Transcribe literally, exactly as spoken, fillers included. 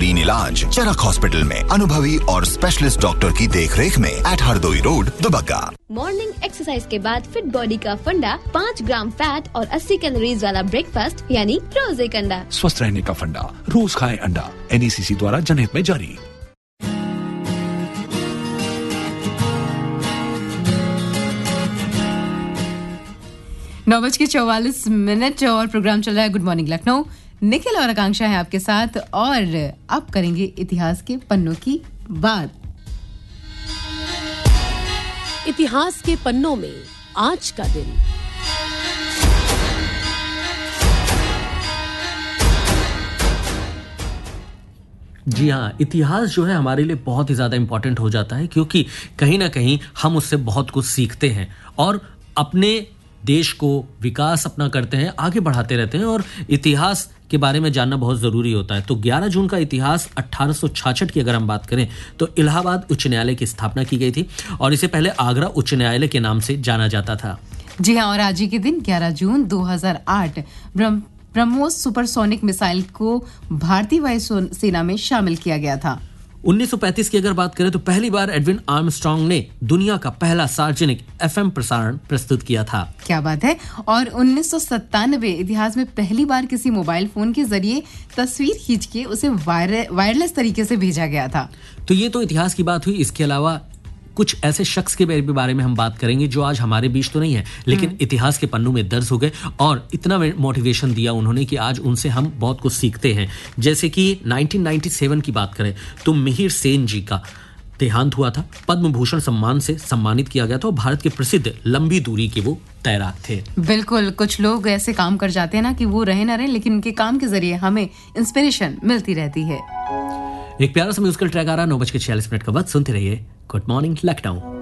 बेहतरीन इलाज चरक हॉस्पिटल में अनुभवी और स्पेशलिस्ट डॉक्टर की देखरेख में eight Hardoi road Dubagga. Morning exercise के बाद फिट बॉडी का फंडा, पाँच ग्राम फैट और अस्सी कैलोरीज वाला ब्रेकफास्ट यानी रोज एक अंडा। स्वस्थ रहने का फंडा, रोज खाएं अंडा। एन ई सी सी द्वारा जनहित में जारी। नौ बज के चौवालीस मिनट और प्रोग्राम चल रहा है गुड मॉर्निंग लखनऊ। निखिल और आकांक्षा है आपके साथ और अब करेंगे इतिहास के पन्नों की बात। इतिहास के पन्नों में आज का दिन। जी हाँ, इतिहास जो है हमारे लिए बहुत ही ज़्यादा इम्पोर्टेंट हो जाता है क्योंकि कहीं ना कहीं हम उससे बहुत कुछ सीखते हैं और अपने देश को विकास अपना करते हैं, आगे बढ़ाते रहते हैं और इतिहास के बारे में जानना बहुत ज़रूरी होता है। तो ग्यारह जून का इतिहास अठारह सौ छियासठ की अगर हम बात करें तो इलाहाबाद उच्च न्यायालय की स्थापना की गई थी और इसे पहले आगरा उच्च न्यायालय के नाम से जाना जाता था। जी हाँ, और आज ही के दिन ग्यारह जून दो हज़ार आठ ब्रह्मोस सुपरसोनिक मिसाइल को भारतीय वायुसेना में शामिल किया गया था। उन्नीस सौ पैंतीस की अगर बात करें तो पहली बार एडविन आर्मस्ट्रांग ने दुनिया का पहला सार्वजनिक एफएम प्रसारण प्रस्तुत किया था। क्या बात है। और उन्नीस सौ सत्तानवे इतिहास में पहली बार किसी मोबाइल फोन के जरिए तस्वीर खींच के उसे वायर, वायरलेस तरीके से भेजा गया था। तो ये तो इतिहास की बात हुई। इसके अलावा कुछ ऐसे शख्स के बारे में हम बात करेंगे जो आज हमारे बीच तो नहीं है लेकिन इतिहास के पन्नों में दर्ज हो गए और इतना मोटिवेशन दिया उन्होंने कि आज उनसे हम बहुत कुछ सीखते हैं। जैसे कि उन्नीस सौ सत्तानवे की बात करें तो मिहिर सेन जी का देहांत हुआ था। पद्म भूषण सम्मान से सम्मानित किया गया था और भारत के प्रसिद्ध लंबी दूरी के वो तैराक थे। बिल्कुल, कुछ लोग ऐसे काम कर जाते हैं ना कि वो रहे ना रहे लेकिन उनके काम के जरिए हमें इंस्पिरेशन मिलती रहती है। एक प्यारा सा म्यूजिकल ट्रैक आ रहा है। नौ बज के छियालीस मिनट का वक्त सुनते रहिए गुड मॉर्निंग लखनऊ।